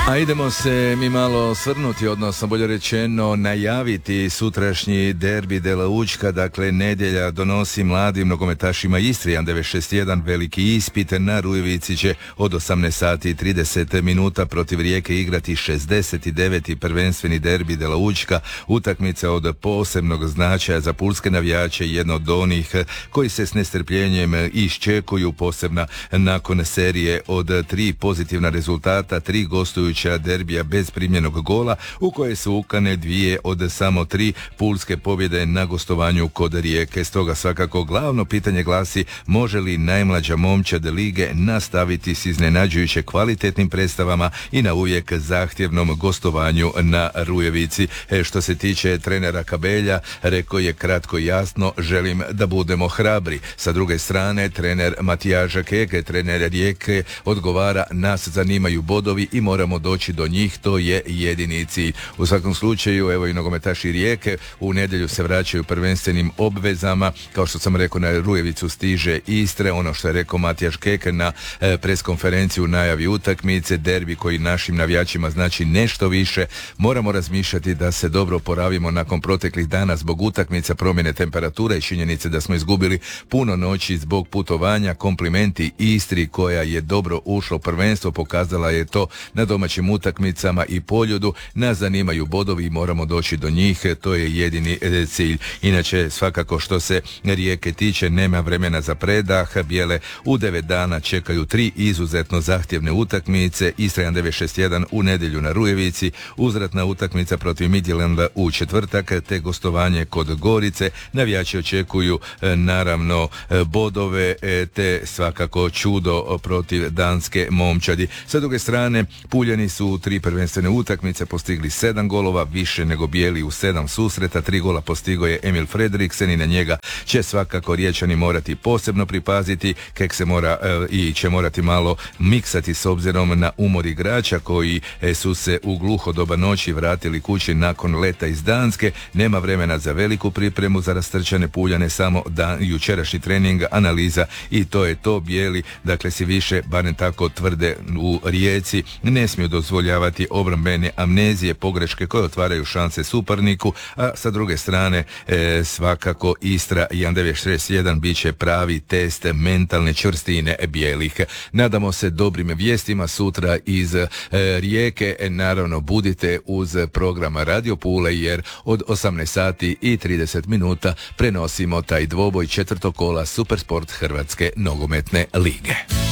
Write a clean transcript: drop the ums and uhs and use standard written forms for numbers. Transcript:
A idemo se mi malo osvrnuti, odnosno bolje rečeno najaviti sutrašnji derbi Dela Učka, dakle nedjelja donosi mladim nogometašima Istri 1961 veliki ispit. Na Rujevici će od 18 sati i 30 minuta protiv Rijeke igrati 69. prvenstveni derbi Dela Učka, utakmica od posebnog značaja za pulske navijače, jedno od onih koji se s nestrpljenjem iščekuju, posebno nakon serije od 3 pozitivna rezultata, 3 gostujuća derbija bez primljenog gola, u koje su ukane 2 od samo 3 pulske pobjede na gostovanju kod Rijeke. Stoga svakako glavno pitanje glasi: može li najmlađa momčad lige nastaviti s iznenađujuće kvalitetnim predstavama i na uvijek zahtjevnom gostovanju na Rujevici? Što se tiče trenera Kabelja, rekao je kratko i jasno: želim da budemo hrabri. Sa druge strane, trener Matijaža Keke, trener Rijeke, odgovara: nas zanimaju bodovi i moramo doći do njih, to je jedini cilj. U svakom slučaju, evo i nogometaši Rijeke u nedjelju se vraćaju prvenstvenim obvezama. Kao što sam rekao, na Rujevicu stiže Istre. Ono što je rekao Matijaš Keke na preskonferenciji u najavi utakmice, derbi koji našim navijačima znači nešto više. Moramo razmišljati da se dobro oporavimo nakon proteklih dana zbog utakmica, promjene temperature i činjenice da smo izgubili puno noći zbog putovanja. Komplimenti Istri koja je dobro ušla u prvenstvo, pokazala je to na domaćim utakmicama i Poljudu. Nas zanimaju bodovi i moramo doći do njih, to je jedini cilj. Inače, svakako što se Rijeke tiče, nema vremena za predah. Bijele u 9 dana čekaju 3 izuzetno zahtjevne utakmice: Istra 1961 u nedjelju na Rujevici, uzvratna utakmica protiv Midtjylanda u četvrtak, te gostovanje kod Gorice. Navijači očekuju naravno bodove, te svakako čudo protiv danske momčadi. Sa druge strane, Puljani su u 3 prvenstvene utakmice postigli 7 golova, više nego bijeli u 7 susreta. 3 gola postigao je Emil Fredriksen i na njega će svakako Riječani morati posebno pripaziti. Kek se mora i će morati malo miksati s obzirom na umor igrača koji su se u gluho doba noći vratili kući nakon leta iz Danske. Nema vremena za veliku pripremu za rastrčane Puljane, samo jučerašnji trening, analiza i to je to. Bijeli, dakle, si više, barem tako tvrde u Rijeci, ne smiju dozvoljavati obrambene amnezije, pogreške koje otvaraju šanse suparniku, a sa druge strane svakako Istra 1961 bit će pravi test mentalne čvrstine bijelih. Nadamo se dobrim vijestima sutra iz Rijeke. Naravno, budite uz program Radio Pule, jer od 18 sati i 30 minuta prenosimo taj dvoboj četvrtog kola Supersport Hrvatske nogometne lige.